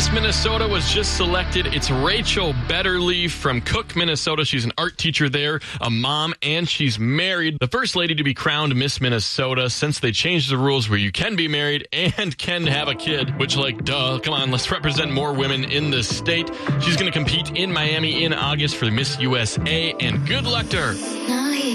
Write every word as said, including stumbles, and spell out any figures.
Miss Minnesota was just selected. It's Rachel Betterleaf from Cook, Minnesota. She's an art teacher there, a mom, and she's married. The first lady to be crowned Miss Minnesota since they changed the rules where you can be married and can have a kid, which, like, duh, come on, let's represent more women in this state. She's going to compete in Miami in August for Miss U S A, and good luck to her.